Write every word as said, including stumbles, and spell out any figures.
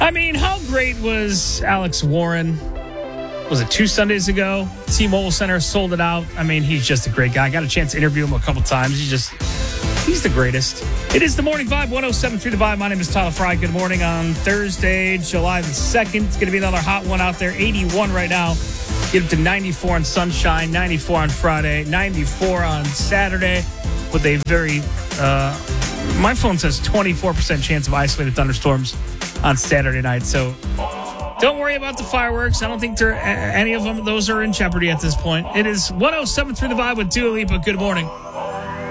I mean, how great was Alex Warren? Was it two Sundays ago? T-Mobile Center sold it out. I mean, he's just a great guy. I got a chance to interview him a couple times. He's just, he's the greatest. It is the Morning Vibe, one oh seven point three The Vibe. My name is Tyler Fry. Good morning on Thursday, July the second. It's going to be another hot one out there. eighty-one right now. Get up to ninety-four on Sunshine, ninety-four on Friday, ninety-four on Saturday with a very, uh, my phone says twenty-four percent chance of isolated thunderstorms on Saturday night. So don't worry about the fireworks. I don't think there any of them, those are in jeopardy at this point. It is one oh seven point three The Vibe with Dua Lipa. Good morning.